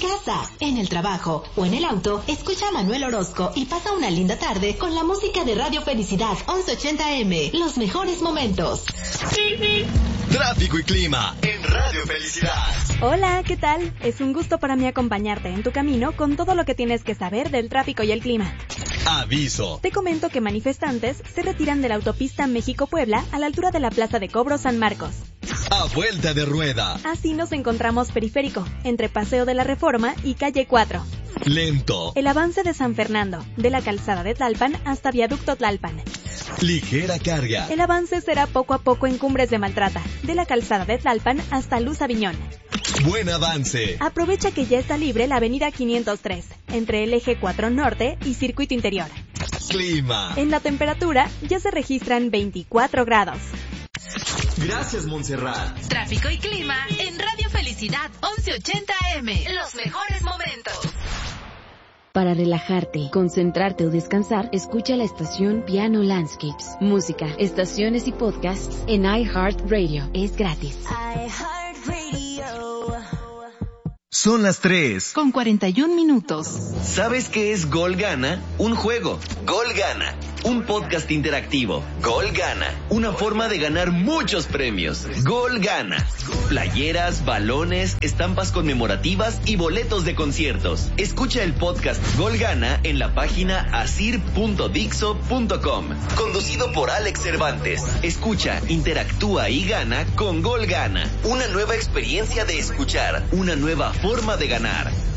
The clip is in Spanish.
casa, en el trabajo o en el auto, escucha a Manuel Orozco y pasa una linda tarde con la música de Radio Felicidad 1180M. Los mejores momentos. Tráfico y clima en Radio Felicidad. Hola, ¿qué tal? Es un gusto para mí acompañarte en tu camino con todo lo que tienes que saber del tráfico y el clima. Aviso. Te comento que manifestantes se retiran de la autopista México-Puebla a la altura de la Plaza de Cobro San Marcos. A vuelta de rueda. Así nos encontramos periférico, entre Paseo de la Reforma y Calle 4. Lento. El avance de San Fernando, de la calzada de Tlalpan hasta Viaducto Tlalpan. Ligera carga. El avance será poco a poco en Cumbres de Maltrata, de la calzada de Tlalpan hasta Luz Aviñón. Buen avance. Aprovecha que ya está libre la avenida 503, entre el eje 4 Norte y Circuito Interior. Clima. En la temperatura ya se registran 24 grados. Gracias, Montserrat. Tráfico y clima en Radio Felicidad 1180M. Los mejores momentos. Para relajarte, concentrarte o descansar, escucha la estación Piano Landscapes. Música, estaciones y podcasts en iHeartRadio. Es gratis. Son las 3. Con 41 minutos. ¿Sabes qué es Gol Gana? Un juego. Gol Gana. Un podcast interactivo. Gol Gana. Una forma de ganar muchos premios. Gol Gana. Playeras, balones, estampas conmemorativas y boletos de conciertos. Escucha el podcast Gol Gana en la página asir.dixo.com. Conducido por Alex Cervantes. Escucha, interactúa y gana con Gol Gana. Una nueva experiencia de escuchar. Una nueva forma de ganar.